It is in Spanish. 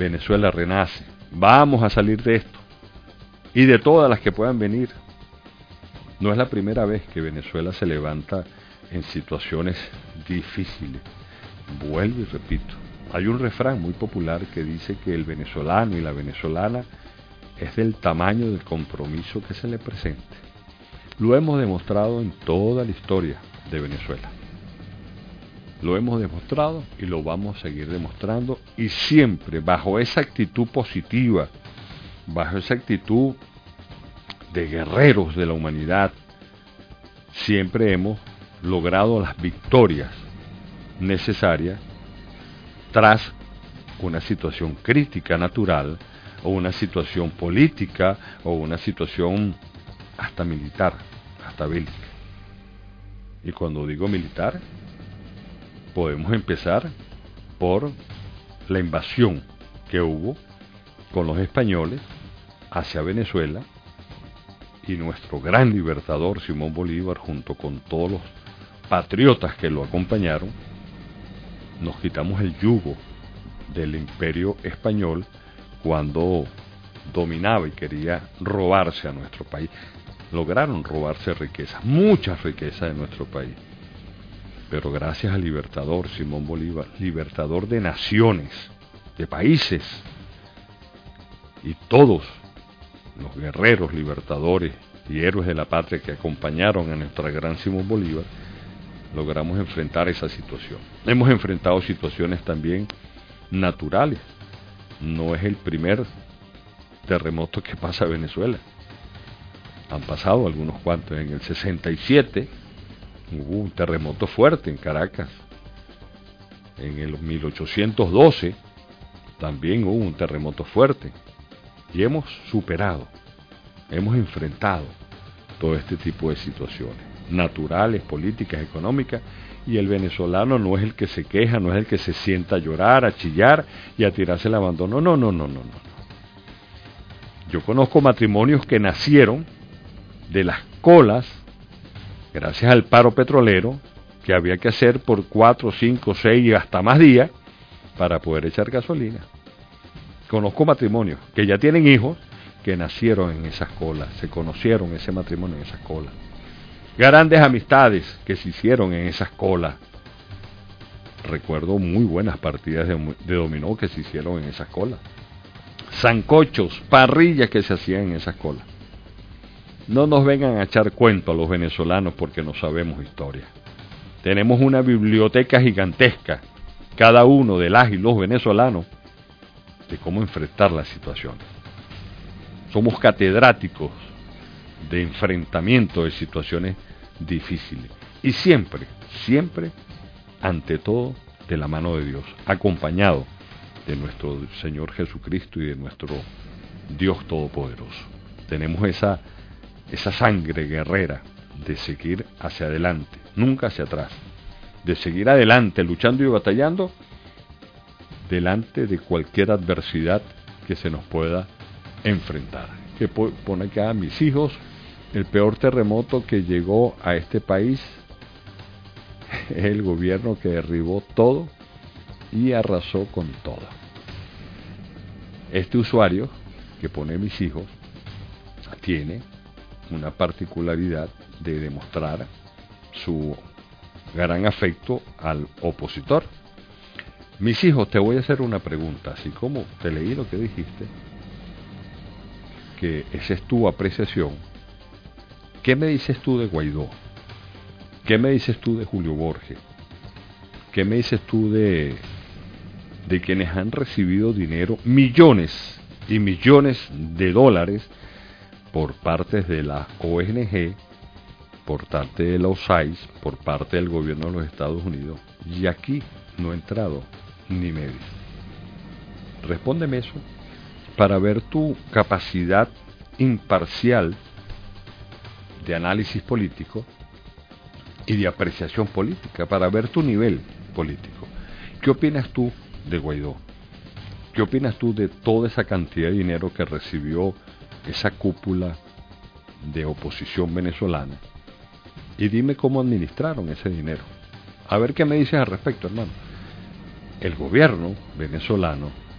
Venezuela renace. Vamos a salir de esto y de todas las que puedan venir. No es la primera vez que Venezuela se levanta en situaciones difíciles. Vuelvo y repito, hay un refrán muy popular que dice que el venezolano y la venezolana es del tamaño del compromiso que se le presente. Lo hemos demostrado en toda la historia de Venezuela. Lo hemos demostrado y lo vamos a seguir demostrando, y siempre bajo esa actitud positiva, bajo esa actitud de guerreros de la humanidad, siempre hemos logrado las victorias necesarias tras una situación crítica natural, o una situación política, o una situación hasta militar, hasta bélica. Y cuando digo militar, podemos empezar por la invasión que hubo con los españoles hacia Venezuela, y nuestro gran libertador Simón Bolívar, junto con todos los patriotas que lo acompañaron, nos quitamos el yugo del imperio español cuando dominaba y quería robarse a nuestro país. Lograron robarse riquezas, muchas riquezas de nuestro país. Pero gracias al libertador Simón Bolívar, libertador de naciones, de países, y todos los guerreros libertadores y héroes de la patria que acompañaron a nuestra gran Simón Bolívar, logramos enfrentar esa situación. Hemos enfrentado situaciones también naturales. No es el primer terremoto que pasa a Venezuela. Han pasado algunos cuantos. En el 67 hubo un terremoto fuerte en Caracas. En el 1812 también hubo un terremoto fuerte. Y hemos superado, hemos enfrentado todo este tipo de situaciones, naturales, políticas, económicas, y el venezolano no es el que se queja, no es el que se sienta a llorar, a chillar y a tirarse el abandono. No. Yo conozco matrimonios que nacieron de las colas, gracias al paro petrolero, que había que hacer por 4, 5, 6 y hasta más días para poder echar gasolina. Conozco matrimonios que ya tienen hijos que nacieron en esas colas, se conocieron ese matrimonio en esas colas. Grandes amistades que se hicieron en esas colas. Recuerdo muy buenas partidas de dominó que se hicieron en esas colas. Sancochos, parrillas que se hacían en esas colas. No nos vengan a echar cuento a los venezolanos porque no sabemos historia. Tenemos una biblioteca gigantesca, cada uno de las y los venezolanos, de cómo enfrentar las situaciones. Somos catedráticos de enfrentamiento de situaciones difíciles. Y siempre, ante todo, de la mano de Dios, acompañado de nuestro Señor Jesucristo y de nuestro Dios Todopoderoso. Tenemos esa sangre guerrera de seguir hacia adelante, nunca hacia atrás, de seguir adelante, luchando y batallando delante de cualquier adversidad que se nos pueda enfrentar. Que pone acá a mis hijos, el peor terremoto que llegó a este país es el gobierno que derribó todo y arrasó con todo. Este usuario que pone mis hijos tiene una particularidad de demostrar su gran afecto al opositor. Mis hijos, te voy a hacer una pregunta, así como te leí lo que dijiste, que esa es tu apreciación. ¿Qué me dices tú de Guaidó? ¿Qué me dices tú de Julio Borges? ¿Qué me dices tú de quienes han recibido dinero, millones y millones de dólares por parte de la ONG, por parte de la USAID, por parte del gobierno de los Estados Unidos? Y aquí no ha entrado ni medio. Respóndeme eso para ver tu capacidad imparcial de análisis político y de apreciación política, para ver tu nivel político. ¿Qué opinas tú de Guaidó? ¿Qué opinas tú de toda esa cantidad de dinero que recibió esa cúpula de oposición venezolana? Y dime cómo administraron ese dinero. A ver qué me dices al respecto, hermano. El gobierno venezolano